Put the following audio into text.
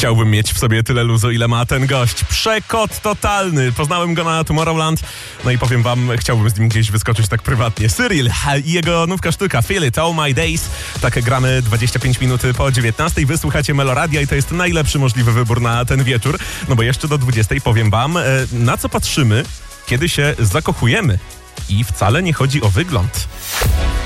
chciałbym mieć w sobie tyle luzu, ile ma ten gość. Przekot totalny. Poznałem go na Tomorrowland. No i powiem wam, chciałbym z nim gdzieś wyskoczyć tak prywatnie. Cyril i jego nówka sztuka Feel It, All My Days. Tak gramy 25 minut po 19. Wysłuchacie Meloradia i to jest najlepszy możliwy wybór na ten wieczór. No bo jeszcze do 20 powiem wam, na co patrzymy, kiedy się zakochujemy. I wcale nie chodzi o wygląd.